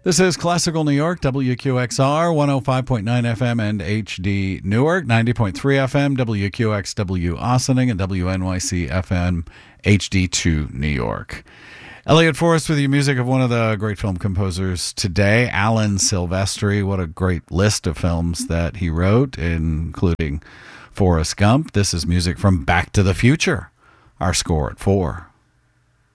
This is Classical New York, WQXR, 105.9 FM and HD Newark, 90.3 FM, WQXW Ossining, and WNYC FM HD2 New York. Elliot Forrest with you, music of one of the great film composers today, Alan Silvestri. What a great list of films that he wrote, including Forrest Gump. This is music from Back to the Future, our score at 4.